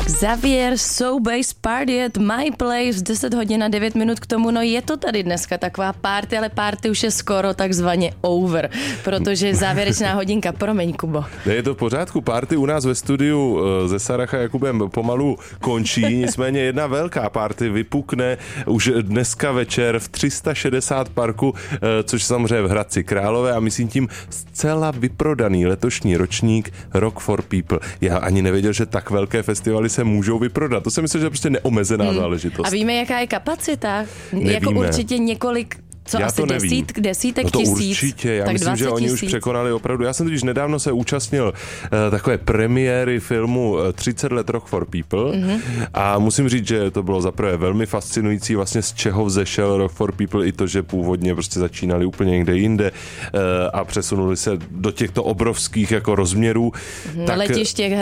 Xavier, So Bass Party at My Place, 10 hodin a 9 minut k tomu, no je to tady dneska taková party, ale party už je skoro takzvaně over, protože závěrečná hodinka, promiň, Kubo. Je to v pořádku, party u nás ve studiu se Sarah a Jakubem pomalu končí, nicméně jedna velká party vypukne už dneska večer v 360 parku, což samozřejmě v Hradci Králové a myslím tím zcela vyprodaný letošní ročník Rock for People. Já ani nevěděl, že tak velké festivaly se můžou vyprodat. To si myslím, že je prostě neomezená záležitost. A víme, jaká je kapacita? Nevíme. Jako určitě několik, co já asi desítek no to tisíc. Určitě, já tak myslím, že oni už překonali opravdu. Já jsem totiž nedávno se účastnil takové premiéry filmu 30 let Rock for People a musím říct, že to bylo zaprvé velmi fascinující, vlastně z čeho vzešel Rock for People, i to, že původně prostě začínali úplně někde jinde a přesunuli se do těchto obrovských jako rozměrů. Tak, letiště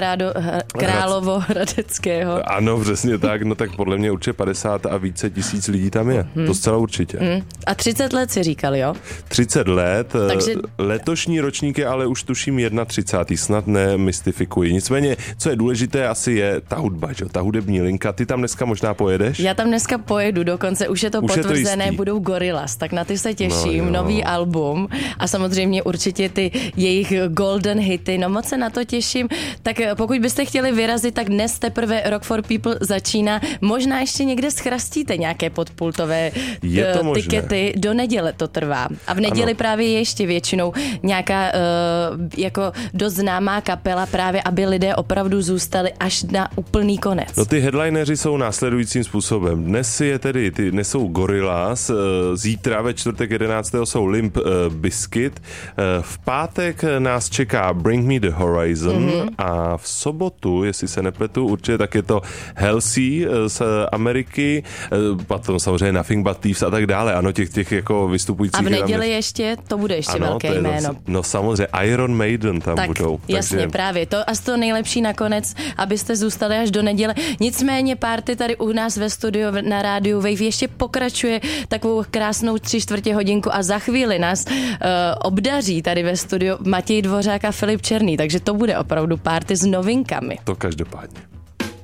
Královohradeckého. Ano, přesně tak, no tak podle mě určitě 50 a více tisíc lidí tam je. To zcela určitě. A 30 let si říkal, jo? 30 let. Takže letošní ročník je ale už tuším 31. Snad nemystifikuji. Nicméně, co je důležité, asi je ta hudba, že? Ta hudební linka. Ty tam dneska možná pojedeš? Já tam dneska pojedu, dokonce už je to potvrzené, budou Gorillaz, tak na ty se těším, nový album a samozřejmě určitě ty jejich golden hity, no moc se na to těším. Tak pokud byste chtěli vyrazit, tak dnes teprve Rock for People začíná. Možná ještě někde schrastíte nějaké podpultové tikety. Do neděle to trvá. A v neděli právě je ještě většinou nějaká jako dost známá kapela právě, aby lidé opravdu zůstali až na úplný konec. No ty headlineři jsou následujícím způsobem. Dnes jsou Gorillaz, zítra ve čtvrtek 11. jsou Limp Bizkit, v pátek nás čeká Bring Me the Horizon a v sobotu, jestli se nepletu, určitě tak je to Halsey z Ameriky, potom samozřejmě Nothing But Thieves a tak dále. Ano, těch jako vystupujících. A v neděli ještě, to bude ještě velké jméno. No samozřejmě, Iron Maiden tam budou. Jasně, takže právě. To asi to nejlepší nakonec, abyste zůstali až do neděle. Nicméně party tady u nás ve studiu na rádiu Wave ještě pokračuje takovou krásnou 3/4 hodinku a za chvíli nás obdaří tady ve studiu Matěj Dvořák a Filip Černý, takže to bude opravdu party s novinkami. To každopádně.